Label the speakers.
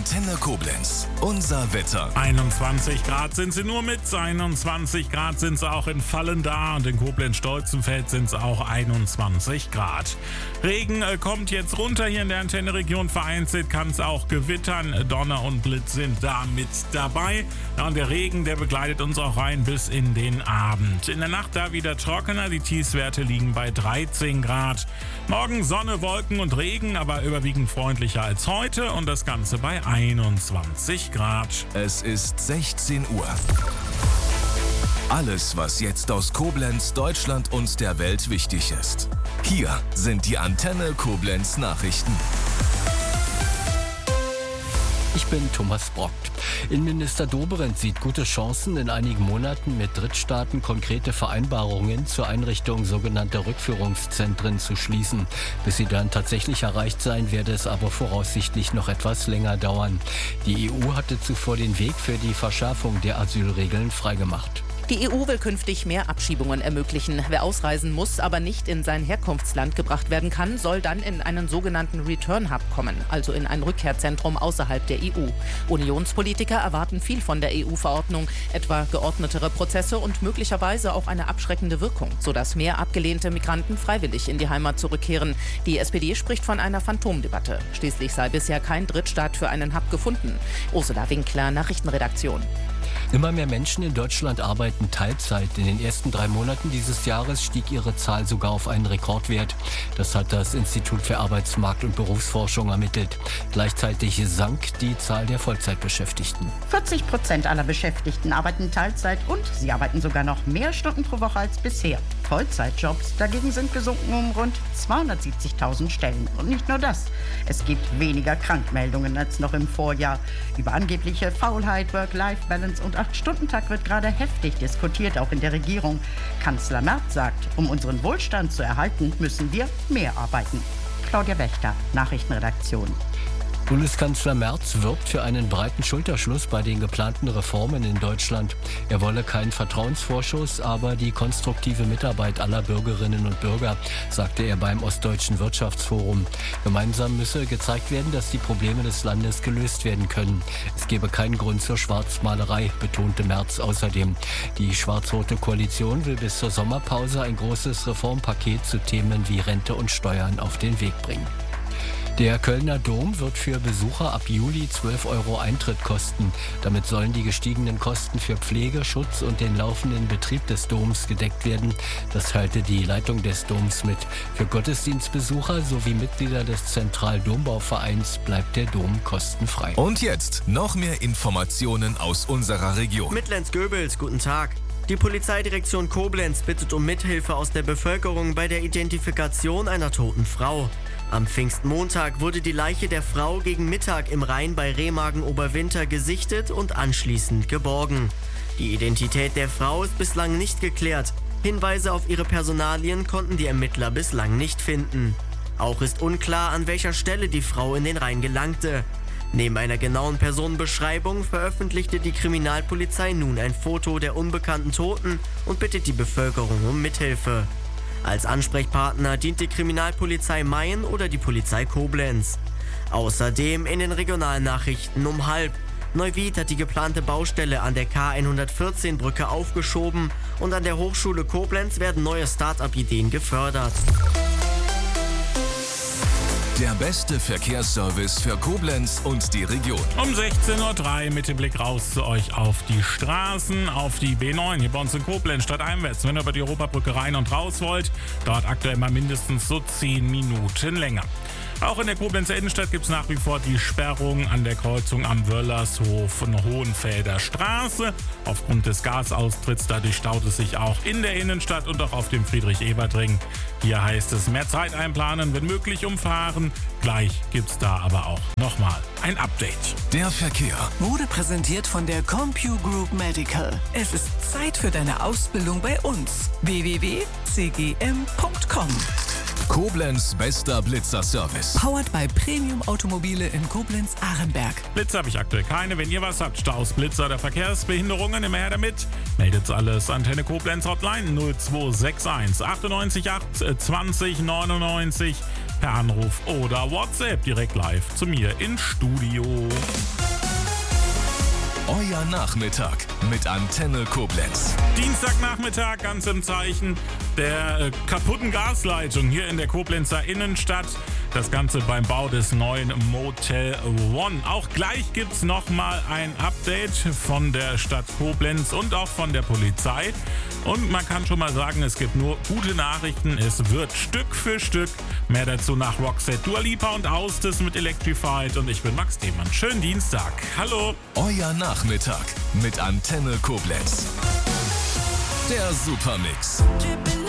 Speaker 1: Antenne Koblenz. Unser Wetter.
Speaker 2: 21 Grad sind sie nur mit, 21 Grad sind sie auch in Vallendar und in Koblenz-Stolzenfeld sind es auch 21 Grad. Regen kommt jetzt runter hier in der Antenne-Region. Vereinzelt kann es auch gewittern. Donner und Blitz sind da mit dabei. Ja, und der Regen, der begleitet uns auch rein bis in den Abend. In der Nacht da wieder trockener. Die Tiefstwerte liegen bei 13 Grad. Morgen Sonne, Wolken und Regen, aber überwiegend freundlicher als heute und das Ganze bei 21 Grad.
Speaker 1: Es ist 16 Uhr. Alles, was jetzt aus Koblenz, Deutschland und der Welt wichtig ist. Hier sind die Antenne Koblenz Nachrichten.
Speaker 3: Ich bin Thomas Brock. Innenminister Dobrindt sieht gute Chancen, in einigen Monaten mit Drittstaaten konkrete Vereinbarungen zur Einrichtung sogenannter Rückführungszentren zu schließen. Bis sie dann tatsächlich erreicht sein, werde es aber voraussichtlich noch etwas länger dauern. Die EU hatte zuvor den Weg für die Verschärfung der Asylregeln freigemacht.
Speaker 4: Die EU will künftig mehr Abschiebungen ermöglichen. Wer ausreisen muss, aber nicht in sein Herkunftsland gebracht werden kann, soll dann in einen sogenannten Return Hub kommen, also in ein Rückkehrzentrum außerhalb der EU. Unionspolitiker erwarten viel von der EU-Verordnung, etwa geordnetere Prozesse und möglicherweise auch eine abschreckende Wirkung, sodass mehr abgelehnte Migranten freiwillig in die Heimat zurückkehren. Die SPD spricht von einer Phantomdebatte. Schließlich sei bisher kein Drittstaat für einen Hub gefunden. Ursula Winkler, Nachrichtenredaktion.
Speaker 3: Immer mehr Menschen in Deutschland arbeiten Teilzeit. In den ersten 3 Monaten dieses Jahres stieg ihre Zahl sogar auf einen Rekordwert. Das hat das Institut für Arbeitsmarkt- und Berufsforschung ermittelt. Gleichzeitig sank die Zahl der Vollzeitbeschäftigten.
Speaker 5: 40% aller Beschäftigten arbeiten Teilzeit und sie arbeiten sogar noch mehr Stunden pro Woche als bisher. Vollzeitjobs dagegen sind gesunken um rund 270.000 Stellen. Und nicht nur das. Es gibt weniger Krankmeldungen als noch im Vorjahr. Über angebliche Faulheit, Work-Life-Balance und 8-Stunden-Tag wird gerade heftig diskutiert, auch in der Regierung. Kanzler Merz sagt, um unseren Wohlstand zu erhalten, müssen wir mehr arbeiten. Claudia Wächter, Nachrichtenredaktion.
Speaker 3: Bundeskanzler Merz wirbt für einen breiten Schulterschluss bei den geplanten Reformen in Deutschland. Er wolle keinen Vertrauensvorschuss, aber die konstruktive Mitarbeit aller Bürgerinnen und Bürger, sagte er beim Ostdeutschen Wirtschaftsforum. Gemeinsam müsse gezeigt werden, dass die Probleme des Landes gelöst werden können. Es gebe keinen Grund zur Schwarzmalerei, betonte Merz außerdem. Die schwarz-rote Koalition will bis zur Sommerpause ein großes Reformpaket zu Themen wie Rente und Steuern auf den Weg bringen. Der Kölner Dom wird für Besucher ab Juli 12 € Eintritt kosten. Damit sollen die gestiegenen Kosten für Pflege, Schutz und den laufenden Betrieb des Doms gedeckt werden. Das teilte die Leitung des Doms mit. Für Gottesdienstbesucher sowie Mitglieder des Zentraldombauvereins bleibt der Dom kostenfrei.
Speaker 1: Und jetzt noch mehr Informationen aus unserer Region.
Speaker 6: Mit Lenz Goebels, guten Tag. Die Polizeidirektion Koblenz bittet um Mithilfe aus der Bevölkerung bei der Identifikation einer toten Frau. Am Pfingstmontag wurde die Leiche der Frau gegen Mittag im Rhein bei Remagen-Oberwinter gesichtet und anschließend geborgen. Die Identität der Frau ist bislang nicht geklärt. Hinweise auf ihre Personalien konnten die Ermittler bislang nicht finden. Auch ist unklar, an welcher Stelle die Frau in den Rhein gelangte. Neben einer genauen Personenbeschreibung veröffentlichte die Kriminalpolizei nun ein Foto der unbekannten Toten und bittet die Bevölkerung um Mithilfe. Als Ansprechpartner dient die Kriminalpolizei Mayen oder die Polizei Koblenz. Außerdem in den Regionalnachrichten um 12:30. Neuwied hat die geplante Baustelle an der K114-Brücke aufgeschoben und an der Hochschule Koblenz werden neue Start-up-Ideen gefördert.
Speaker 1: Der beste Verkehrsservice für Koblenz und die Region.
Speaker 2: Um 16:03 Uhr mit dem Blick raus zu euch auf die Straßen, auf die B9 hier bei uns in Koblenz stadteinwärts. Wenn ihr über die Europabrücke rein und raus wollt, dauert aktuell mal mindestens so 10 Minuten länger. Auch in der Koblenzer Innenstadt gibt es nach wie vor die Sperrung an der Kreuzung am Wöllershof und Hohenfelder Straße. Aufgrund des Gasaustritts, dadurch staut es sich auch in der Innenstadt und auch auf dem Friedrich-Ebert-Ring. Hier heißt es mehr Zeit einplanen, wenn möglich umfahren. Gleich gibt's da aber auch nochmal ein Update.
Speaker 1: Der Verkehr
Speaker 7: wurde präsentiert von der CompuGroup Medical. Es ist Zeit für deine Ausbildung bei uns. www.cgm.com.
Speaker 1: Koblenz bester Blitzer-Service.
Speaker 7: Powered by Premium Automobile in Koblenz-Arenberg.
Speaker 2: Blitzer habe ich aktuell keine. Wenn ihr was habt, Staus, Blitzer oder Verkehrsbehinderungen, immer her damit. Meldet alles. Antenne Koblenz Hotline 0261 98 8 20 99. per Anruf oder WhatsApp direkt live zu mir ins Studio.
Speaker 1: Euer Nachmittag mit Antenne Koblenz.
Speaker 2: Dienstagnachmittag, ganz im Zeichen der kaputten Gasleitung hier in der Koblenzer Innenstadt. Das Ganze beim Bau des neuen Motel One. Auch gleich gibt's nochmal ein Update von der Stadt Koblenz und auch von der Polizei. Und man kann schon mal sagen, es gibt nur gute Nachrichten. Es wird Stück für Stück. Mehr dazu nach Roxette, Dua Lipa und Austis mit Electrified. Und ich bin Max Demann. Schönen Dienstag. Hallo.
Speaker 1: Euer Nachmittag mit Antenne Koblenz. Der Supermix.
Speaker 8: Dripping